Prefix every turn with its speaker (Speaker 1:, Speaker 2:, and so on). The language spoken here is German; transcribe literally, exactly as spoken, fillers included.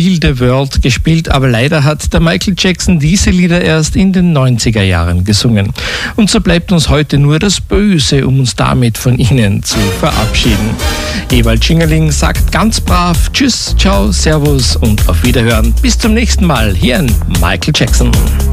Speaker 1: Heal the World gespielt, aber leider hat der Michael Jackson diese Lieder erst in den neunziger Jahren gesungen. Und so bleibt uns heute nur das Böse, um uns damit von Ihnen zu verabschieden. Ewald Schingerling sagt ganz brav Tschüss, Ciao, Servus und auf Wiederhören. Bis zum nächsten Mal hier in Michael Jackson.